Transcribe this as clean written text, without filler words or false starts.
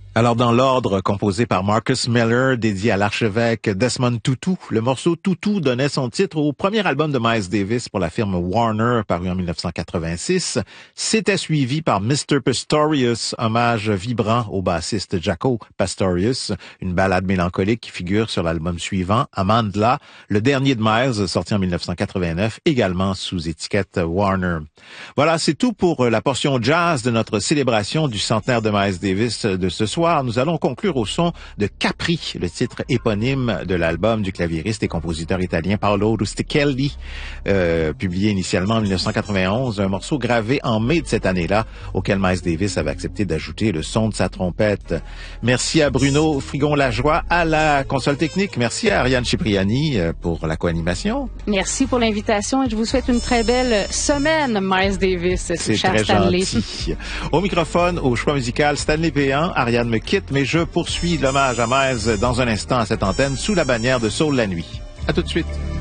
Alors, dans l'ordre composé par Marcus Miller, dédié à l'archevêque Desmond Tutu, le morceau Tutu donnait son titre au premier album de Miles Davis pour la firme Warner, paru en 1986. C'était suivi par Mr. Pastorius, hommage vibrant au bassiste Jaco Pastorius, une ballade mélancolique qui figure sur l'album suivant, Amandla, le dernier de Miles, sorti en 1989, également sous étiquette Warner. Voilà, c'est tout pour la portion jazz de notre célébration du centenaire de Miles Davis de ce soir. Nous allons conclure au son de Capri, le titre éponyme de l'album du claviériste et compositeur italien Paolo Rustichelli, publié initialement en 1991, un morceau gravé en mai de cette année-là, auquel Miles Davis avait accepté d'ajouter le son de sa trompette. Merci à Bruno Frigon-Lajoie à la console technique. Merci à Ariane Cipriani pour la co-animation. Merci pour l'invitation et je vous souhaite une très belle semaine, Miles Davis. C'est cher très Stanley. gentil. Au microphone, au choix musical, Stanley Péan, Ariane me quitte, mais je poursuis l'hommage à Miles dans un instant à cette antenne sous la bannière de Soul la nuit. À tout de suite.